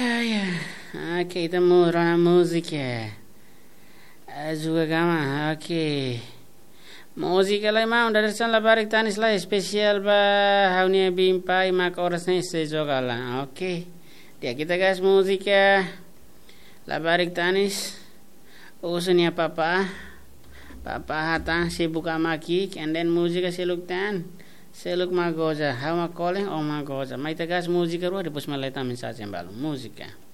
Ya, kita murah musik ya. Juga kama, oke. Muzikalai mau dari sana barik tanis lah spesial ba haunia bimpai mak orasnya sejogala. Oke. Dia kita gas musik ya. La barik tanis. Usunya papa. Papa hata sibuk amaki and then musika siluk tan. Seluk magoja, how ma calling o magoja. Mai tagas musika ro de pus malai tamin sa jembalo musika.